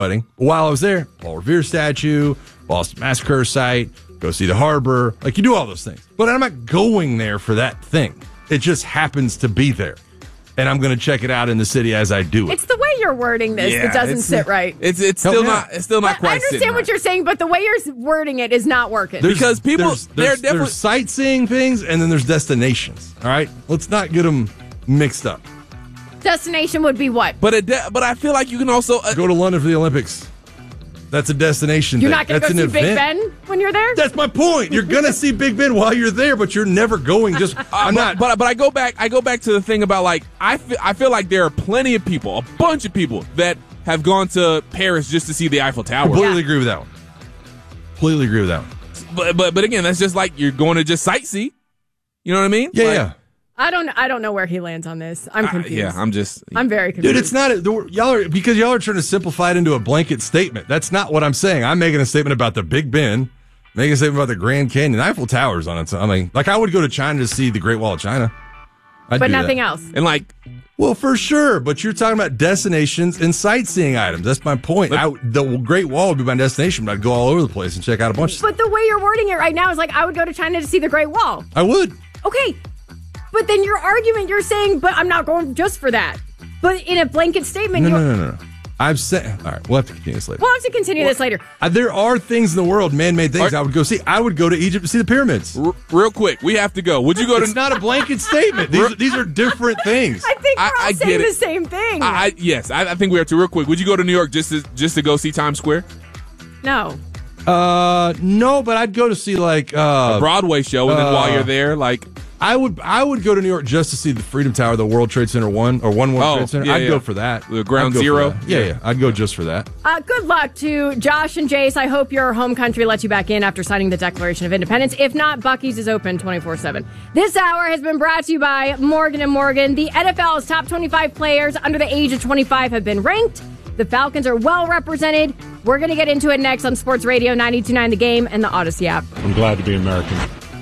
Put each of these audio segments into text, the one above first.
While I was there, Paul Revere statue, Boston Massacre site, go see the harbor. Like, you do all those things. But I'm not going there for that thing. It just happens to be there. And I'm going to check it out in the city as I do it. It's the way you're wording this that doesn't sit right. It's still not quite. I understand what you're saying, but the way you're wording it is not working. Because people, there's sightseeing things, and then there's destinations. All right, let's not get them mixed up. Destination would be what? But I feel like you can also go to London for the Olympics. That's a destination. You're not going to go see Big Ben when you're there? That's my point. You're going to see Big Ben while you're there, but you're never going. But I go back to the thing about, like, I feel like there are plenty of people, a bunch of people that have gone to Paris just to see the Eiffel Tower. Completely agree with that one. But again, that's just like you're going to just sightsee. You know what I mean? Yeah, like, yeah. I don't know where he lands on this. I'm confused. I'm very confused. Dude, it's not y'all are trying to simplify it into a blanket statement. That's not what I'm saying. I'm making a statement about the Big Ben, making a statement about the Grand Canyon. Eiffel Tower's on its own. I mean, like, I would go to China to see the Great Wall of China. But nothing else. And well, for sure. But you're talking about destinations and sightseeing items. That's my point. The Great Wall would be my destination, but I'd go all over the place and check out a bunch of stuff. But the way you're wording it right now is like, I would go to China to see the Great Wall. I would. Okay. But then your argument, you're saying, but I'm not going just for that. But in a blanket statement, No. I've said, all right, we'll have to continue this later. We'll have to continue this later. There are things in the world, man-made things I would go see. I would go to Egypt to see the pyramids. Real quick, we have to go. Would you go to... It's not a blanket statement. These are different things. I think we're all saying the same thing. Yes, I think we have to. Real quick, would you go to New York just to go see Times Square? No. No, but I'd go to see, like... a Broadway show, and then while you're there, like... I would go to New York just to see the Freedom Tower, the World Trade Center 1 or 1 World Trade Center. I'd go for that. The Ground Zero? Yeah. I'd go just for that. Good luck to Josh and Jace. I hope your home country lets you back in after signing the Declaration of Independence. If not, Buc-ee's is open 24/7. This hour has been brought to you by Morgan & Morgan. The NFL's top 25 players under the age of 25 have been ranked. The Falcons are well represented. We're going to get into it next on Sports Radio 92.9 The Game and the Odyssey app. I'm glad to be American.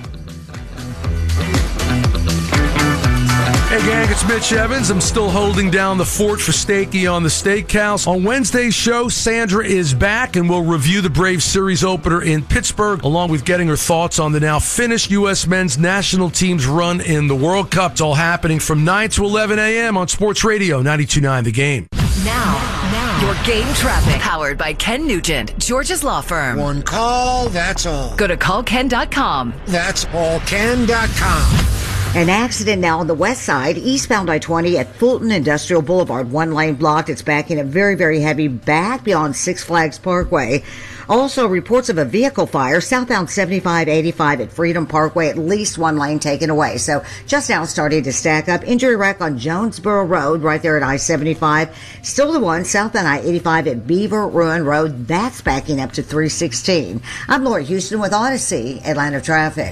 Hey, gang, it's Mitch Evans. I'm still holding down the fort for Stakey on the Steakhouse. On Wednesday's show, Sandra is back, and we'll review the Braves series opener in Pittsburgh, along with getting her thoughts on the now finished U.S. men's national team's run in the World Cup. It's all happening from 9 to 11 a.m. on Sports Radio 92.9 The Game. Now, your game traffic. Powered by Ken Nugent, George's Law Firm. One call, that's all. Go to callken.com. That's allken.com. An accident now on the west side, eastbound I-20 at Fulton Industrial Boulevard. One lane blocked. It's backing up very, very heavy back beyond Six Flags Parkway. Also, reports of a vehicle fire southbound 75-85 at Freedom Parkway. At least one lane taken away. So just now starting to stack up. Injury wreck on Jonesboro Road right there at I-75. Still the one southbound I-85 at Beaver Ruin Road. That's backing up to 316. I'm Laura Houston with Odyssey Atlanta Traffic.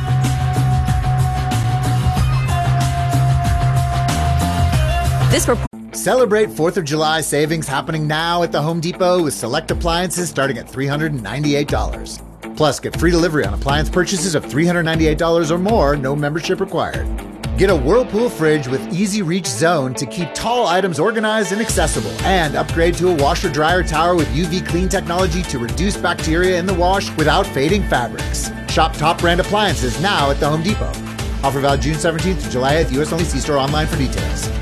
Celebrate 4th of July savings happening now at the Home Depot with select appliances starting at $398. Plus, get free delivery on appliance purchases of $398 or more, no membership required. Get a Whirlpool fridge with Easy Reach Zone to keep tall items organized and accessible. And upgrade to a washer-dryer tower with UV clean technology to reduce bacteria in the wash without fading fabrics. Shop top brand appliances now at the Home Depot. Offer valid June 17th to July 8th, U.S. only. See store online for details.